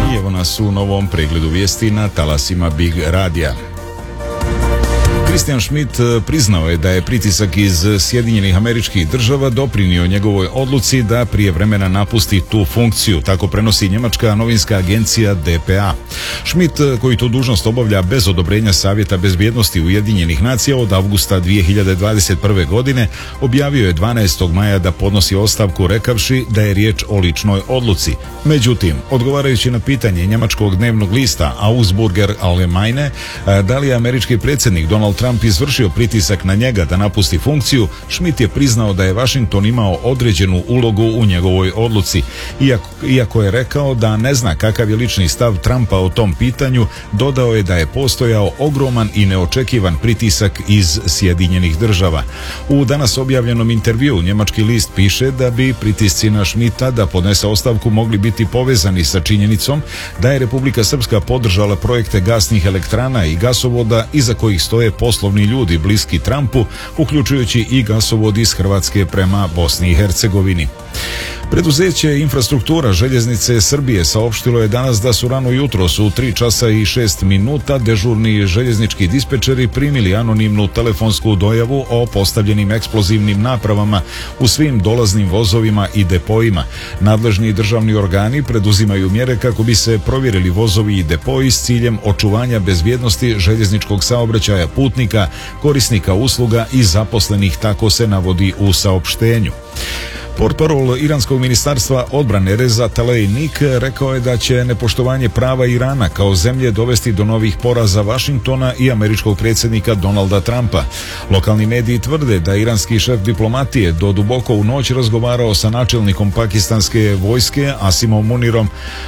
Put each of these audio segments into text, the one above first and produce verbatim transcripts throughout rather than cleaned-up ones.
I evo nas u novom pregledu vijesti na talasima Big Radija. Christian Schmidt priznao je da je pritisak iz Sjedinjenih Američkih Država doprinio njegovoj odluci da prije vremena napusti tu funkciju, tako prenosi njemačka novinska agencija D P A. Schmidt, koji tu dužnost obavlja bez odobrenja Savjeta bezbjednosti Ujedinjenih nacija od avgusta dvije hiljade dvadeset prve. godine, objavio je dvanaestog maja da podnosi ostavku rekavši da je riječ o ličnoj odluci. Međutim, odgovarajući na pitanje njemačkog dnevnog lista Augsburger Allgemeine da li je američki predsjednik Donald Trump izvršio pritisak na njega da napusti funkciju, Schmidt je priznao da je Washington imao određenu ulogu u njegovoj odluci. Iako, iako je rekao da ne zna kakav je lični stav Trumpa o tom pitanju, dodao je da je postojao ogroman i neočekivan pritisak iz Sjedinjenih Država. U danas objavljenom intervjuu njemački list piše da bi pritisci na Schmidta da podnese ostavku mogli biti povezani sa činjenicom da je Republika Srpska podržala projekte gasnih elektrana i gasovoda iza kojih stoje poslovni ljudi bliski Trumpu, uključujući i gasovod iz Hrvatske prema Bosni i Hercegovini. Preduzeće Infrastruktura željeznice Srbije saopštilo je danas da su rano jutros u tri časa i šest minuta dežurni željeznički dispečeri primili anonimnu telefonsku dojavu o postavljenim eksplozivnim napravama u svim dolaznim vozovima i depoima. Nadležni državni organi preduzimaju mjere kako bi se provjerili vozovi i depoji s ciljem očuvanja bezbjednosti željezničkog saobraćaja putnika, korisnika usluga i zaposlenih, tako se navodi u saopštenju. Portparol iranskog ministarstva odbrane Reza Talejnik rekao je da će nepoštovanje prava Irana kao zemlje dovesti do novih poraza Washingtona i američkog predsjednika Donalda Trumpa. Lokalni mediji tvrde da iranski šef diplomatije do duboko u noć razgovarao sa načelnikom pakistanske vojske Asimom Munirom.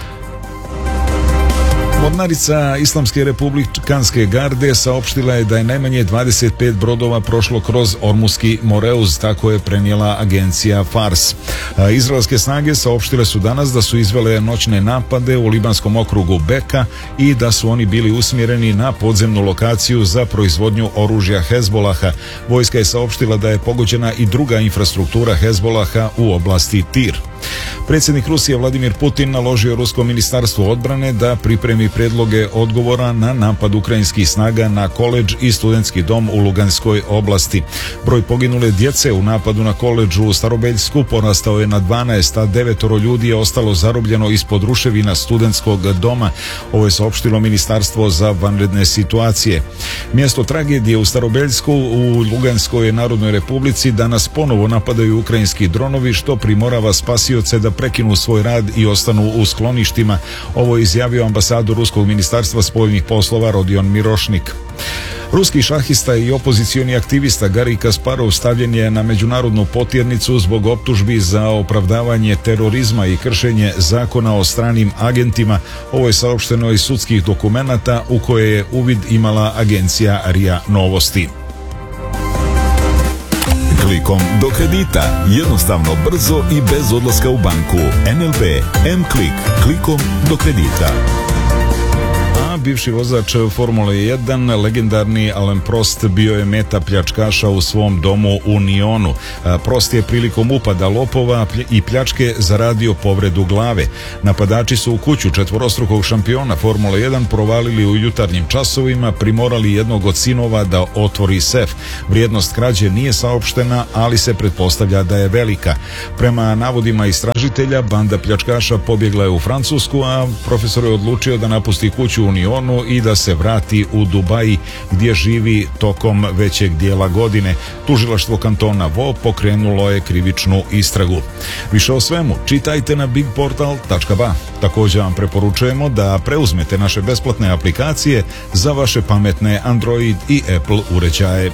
Mornarica Islamske republikanske garde saopštila je da je najmanje dvadeset pet brodova prošlo kroz Ormuski Moreuz, tako je prenijela agencija Fars. Izraelske snage saopštile su danas da su izvele noćne napade u libanskom okrugu Beka i da su oni bili usmjereni na podzemnu lokaciju za proizvodnju oružja Hezbolaha. Vojska je saopštila da je pogođena i druga infrastruktura Hezbolaha u oblasti Tir. Predsjednik Rusije Vladimir Putin naložio Ruskom ministarstvu odbrane da pripremi predloge odgovora na napad ukrajinskih snaga na koledž i studentski dom u Luganskoj oblasti. Broj poginule djece u napadu na koledžu u Starobeljsku porastao je na dvanaest, a devetoro ljudi je ostalo zarobljeno ispod ruševina studentskog doma. Ovo je saopštilo Ministarstvo za vanredne situacije. Mjesto tragedije u Starobeljsku u Luganskoj Narodnoj Republici danas ponovo napadaju ukrajinski dronovi, što primorava spasioce da prekinu svoj rad i ostanu u skloništima. Ovo je izjavio ambasador Ruskog ministarstva spoljnih poslova Rodion Mirošnik. Ruski šahista i opozicioni aktivista Garij Kasparov stavljen je na međunarodnu potjernicu zbog optužbi za opravdavanje terorizma i kršenje zakona o stranim agentima. Ovo je saopšteno iz sudskih dokumenata u koje je uvid imala agencija R I A Novosti. Klikom do kredita. Jednostavno, brzo i bez odlaska u banku. N L B M-Klik. Klikom do kredita. Bivši vozač Formule jedan, legendarni Alain Prost, bio je meta pljačkaša u svom domu u Nionu. Prost je prilikom upada lopova i pljačke zaradio povredu glave. Napadači su u kuću četvorostrukog šampiona Formule jedan provalili u jutarnjim časovima, primorali jednog od sinova da otvori sef. Vrijednost krađe nije saopštena, ali se pretpostavlja da je velika. Prema navodima istražitelja, banda pljačkaša pobjegla je u Francusku, a profesor je odlučio da napusti kuću u Nionu i da se vrati u Dubaji, gdje živi tokom većeg dijela godine. Tužilaštvo kantona Vaud pokrenulo je krivičnu istragu. Više o svemu čitajte na big portal tačka ba. Također vam preporučujemo da preuzmete naše besplatne aplikacije za vaše pametne Android i Apple uređaje.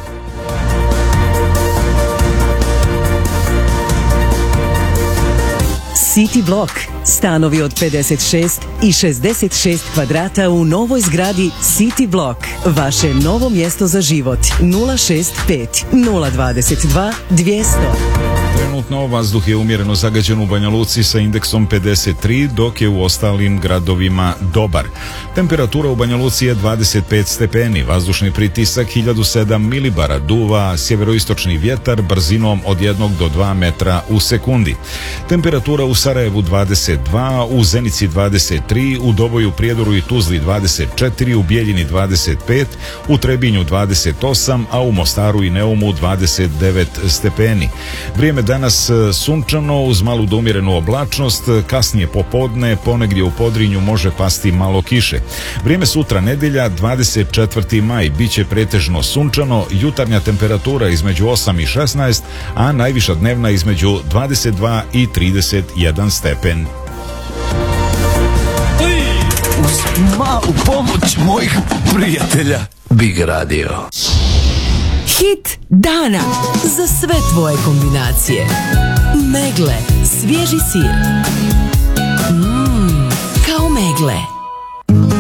City Block. Stanovi od pedeset šest i šezdeset šest kvadrata u novoj zgradi City Block. Vaše novo mjesto za život. nula šest pet nula dvadeset dva dvjesto. Trenutno vazduh je umjereno zagađen u Banja Luci sa indeksom pedeset tri, dok je u ostalim gradovima dobar. Temperatura u Banja Luci je dvadeset pet stepeni, vazdušni pritisak hiljadu sedam milibara, duva sjeveroistočni vjetar brzinom od jednog do dva metra u sekundi. Temperatura u Sarajevu dvadeset dva, u Zenici dvadeset tri, u Doboju, Prijedoru i Tuzli dvadeset četiri, u Bijeljini dvadeset pet, u Trebinju dvadeset osam, a u Mostaru i Neumu dvadeset devet stepeni. Vrijeme danas sunčano uz malu do umjerenu oblačnost, kasnije popodne ponegdje u Podrinju može pasti malo kiše. Vrijeme sutra nedjelja dvadeset četvrti maj biće pretežno sunčano, jutarnja temperatura između osam i šesnaest, a najviša dnevna između dvadeset dva i trideset jedan stepen. Uz malu pomoć mojih prijatelja Big Radio. Hit dana za sve tvoje kombinacije. Megle, svježi sir. Mmm, kao megle.